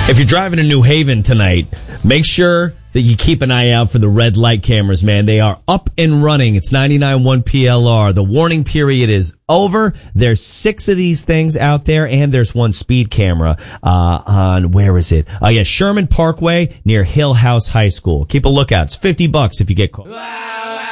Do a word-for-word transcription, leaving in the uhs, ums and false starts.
If you're driving to New Haven tonight, make sure that you keep an eye out for the red light cameras, man. They are up and running. It's ninety-nine point one P L R. The warning period is over. There's six of these things out there, and there's one speed camera uh on, where is it? Oh, yeah, Sherman Parkway near Hill House High School. Keep a lookout. It's fifty bucks if you get caught.